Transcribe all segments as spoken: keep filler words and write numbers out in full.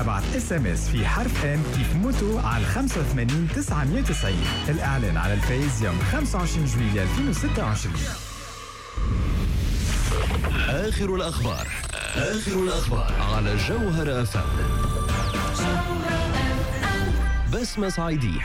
ابعث اس ام اس في حرف ان كيف موتو على خمسة وثمانين تسعمية وتسعين. الإعلان على الفيز يوم خمسة وعشرين جويلية ألفين وستة وعشرين. آخر الأخبار آخر الأخبار على جوهر أف أم. بسمة صعيدية.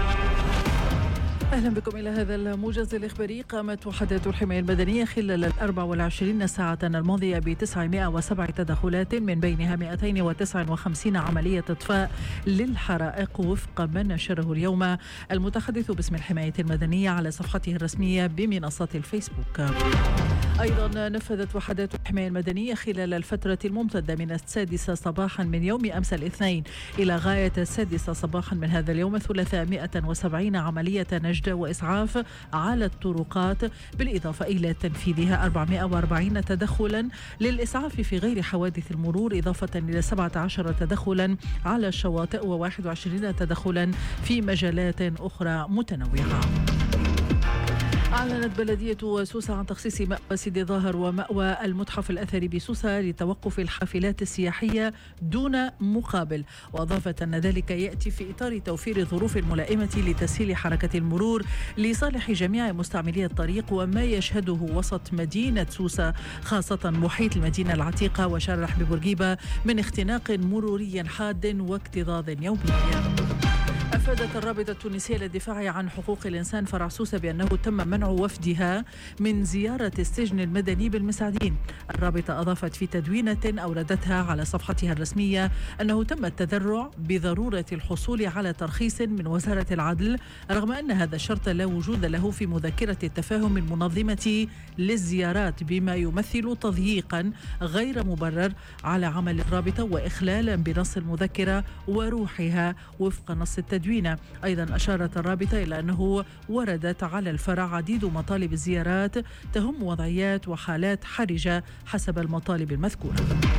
أهلا بكم إلى هذا الموجز الإخباري. قامت وحدات الحماية المدنية خلال الأربع والعشرين ساعة الماضية بتسعمائة وسبع تدخلات، من بينها مئتين وتسعة وخمسين عملية إطفاء للحرائق وفق ما نشره اليوم المتحدث باسم الحماية المدنية على صفحته الرسمية بمنصة الفيسبوك. أيضا نفذت وحدات الحماية المدنية خلال الفترة الممتدة من السادسة صباحا من يوم أمس الاثنين إلى غاية السادسة صباحا من هذا اليوم الثلاثاء مئة وسبعين عملية نجدة وإسعاف على الطرقات، بالإضافة إلى تنفيذها أربعمائة وأربعين تدخلا للإسعاف في غير حوادث المرور، إضافة إلى سبعة عشر تدخلا على الشواطئ وواحد وعشرين تدخلا في مجالات أخرى متنوعة. أعلنت بلدية سوسة عن تخصيص مأوى سيدي ظاهر ومأوى المتحف الأثري بسوسة لتوقف الحافلات السياحية دون مقابل، وأضافت أن ذلك يأتي في إطار توفير الظروف الملائمة لتسهيل حركة المرور لصالح جميع مستعملي الطريق وما يشهده وسط مدينة سوسة، خاصة محيط المدينة العتيقة وشارع حبيب بورقيبة من اختناق مروري حاد واكتظاظ يومي. أفادت الرابطة التونسية للدفاع عن حقوق الإنسان فرع سوسة بأنه تم منع وفدها من زيارة السجن المدني بالمساعدين. الرابطة أضافت في تدوينة أوردتها على صفحتها الرسمية أنه تم التذرع بضرورة الحصول على ترخيص من وزارة العدل، رغم أن هذا الشرط لا وجود له في مذكرة التفاهم المنظمة للزيارات، بما يمثل تضييقا غير مبرر على عمل الرابطة وإخلالا بنص المذكرة وروحها وفق نص التدوين. أيضا أشارت الرابطة إلى أنه وردت على الفرع عديد مطالب الزيارات تهم وضعيات وحالات حرجة حسب المطالب المذكورة.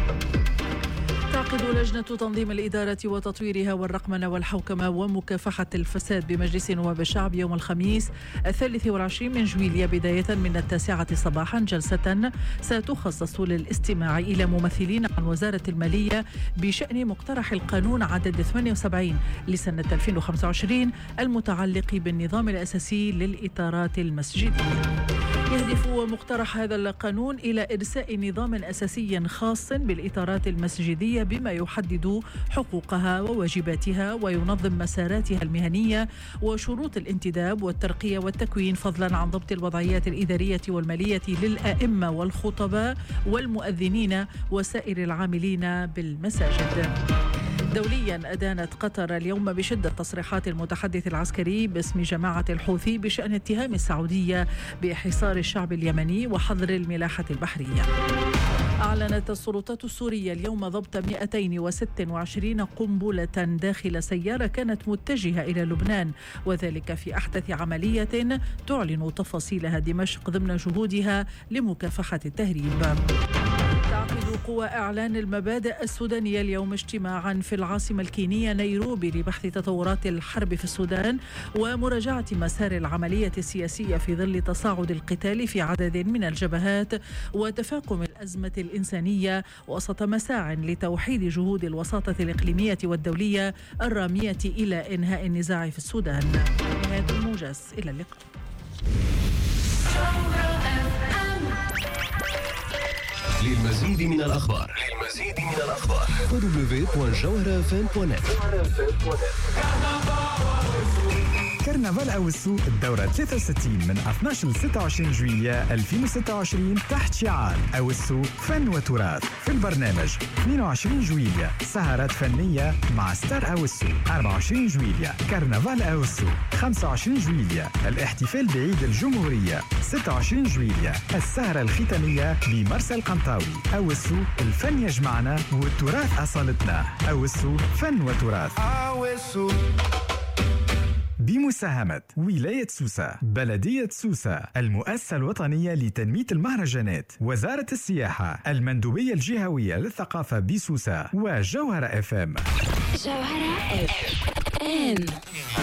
تعقد لجنة تنظيم الإدارة وتطويرها والرقمنة والحوكمة ومكافحة الفساد بمجلس نواب الشعب يوم الخميس الثالث والعشرين من جويلية بداية من التاسعة صباحا جلسة ستخصص للاستماع إلى ممثلين عن وزارة المالية بشأن مقترح القانون عدد ثمانية وسبعين لسنة ألفين وخمسة وعشرين المتعلق بالنظام الأساسي للإطارات المسجدية. يهدف مقترح هذا القانون إلى إرساء نظام أساسي خاص بالإطارات المسجدية بما يحدد حقوقها وواجباتها وينظم مساراتها المهنية وشروط الانتداب والترقية والتكوين، فضلا عن ضبط الوضعيات الإدارية والمالية للأئمة والخطباء والمؤذنين وسائر العاملين بالمساجد. دوليا أدانت قطر اليوم بشدة تصريحات المتحدث العسكري باسم جماعة الحوثي بشأن اتهام السعودية بإحصار الشعب اليمني وحظر الملاحة البحرية. أعلنت السلطات السورية اليوم ضبط مئتين وستة وعشرين قنبلة داخل سيارة كانت متجهة إلى لبنان، وذلك في أحدث عملية تعلن تفاصيلها دمشق ضمن جهودها لمكافحة التهريب. تعقد قوى إعلان المبادئ السودانية اليوم اجتماعا في العاصمة الكينية نيروبي لبحث تطورات الحرب في السودان ومراجعة مسار العملية السياسية في ظل تصاعد القتال في عدد من الجبهات وتفاقم الأزمة الإنسانية وسط مساع لتوحيد جهود الوساطة الإقليمية والدولية الرامية إلى إنهاء النزاع في السودان. نهاية الموجز، إلى اللقاء. للمزيد من الأخبار للمزيد من الأخبار دبليو دبليو دوت جوهر اف ام دوت نت. كرنفال أوسو الدورة ثلاثة وستين من اثناشر ل ستة وعشرين جويلية ألفين وستة وعشرين تحت شعار أوسو فن وتراث. في البرنامج اثنين وعشرين جويلية سهرات فنية مع ستار أوسو، أربعة وعشرين جويلية كرنفال أوسو، خمسة وعشرين جويلية الاحتفال بعيد الجمهورية، ستة وعشرين جويلية السهرة الختامية بمرسى القنطاوي. أوسو الفن يجمعنا والتراث أصالتنا. أوسو فن وتراث أوسو بمساهمة ولاية سوسة، بلدية سوسة، المؤسسة الوطنية لتنمية المهرجانات، وزارة السياحة، المندوبية الجهوية للثقافة بسوسة، وجوهر اف ام. جوهر اف ام.